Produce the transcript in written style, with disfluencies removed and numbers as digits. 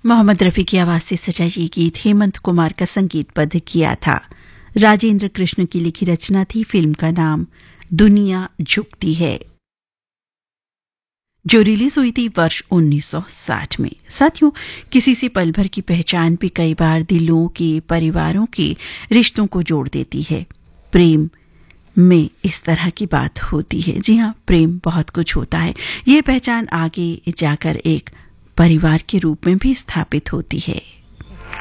मोहम्मद रफ़ी की आवाज से सजा ये गीत हेमंत कुमार का संगीतबद्ध किया था। राजेंद्र कृष्ण की लिखी रचना थी। फिल्म का नाम दुनिया झुकती है, जो रिलीज हुई थी वर्ष 1960 में। साथियों, किसी से पल भर की पहचान भी कई बार दिलों के, परिवारों के रिश्तों को जोड़ देती है। प्रेम में इस तरह की बात होती है। जी हाँ, प्रेम बहुत कुछ होता है। ये पहचान आगे जाकर एक परिवार के रूप में भी स्थापित होती है।